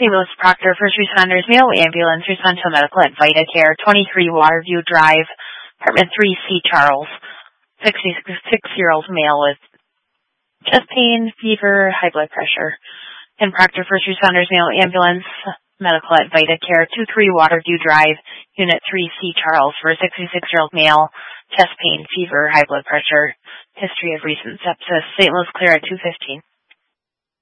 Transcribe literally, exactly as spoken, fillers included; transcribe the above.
Saint Louis Proctor, first responders, male ambulance, respond to a medical at Vita Care, twenty-three Waterview Drive, apartment three C, Charles. sixty-six-year-old male with chest pain, fever, high blood pressure. In Proctor, first responders, male ambulance, medical at Vita Care, twenty-three Waterview Drive, unit three C, Charles, for a sixty-six-year-old male, chest pain, fever, high blood pressure, history of recent sepsis. Saint Louis clear at two fifteen.